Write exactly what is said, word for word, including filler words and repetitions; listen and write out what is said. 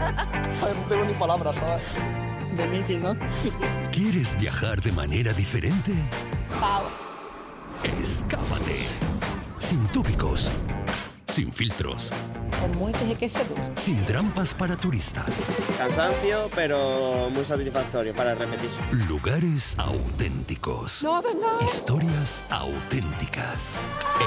Ay, no tengo ni palabras, ¿sabes? Buenísimo. ¿Quieres viajar de manera diferente? Pau. Escápate. Sin tópicos. Sin filtros. Con muertes de quesador. Sin trampas para turistas. Cansancio, pero muy satisfactorio para repetir. Lugares auténticos. No, de nada. Historias auténticas.